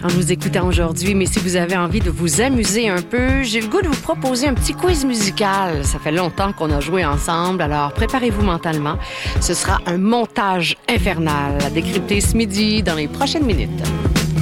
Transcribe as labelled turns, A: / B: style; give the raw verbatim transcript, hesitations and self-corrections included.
A: en nous écoutant aujourd'hui. Mais si vous avez envie de vous amuser un peu, j'ai le goût de vous proposer un petit quiz musical. Ça fait longtemps qu'on a joué ensemble, alors préparez-vous mentalement. Ce sera un montage infernal à décrypter ce midi dans les prochaines minutes.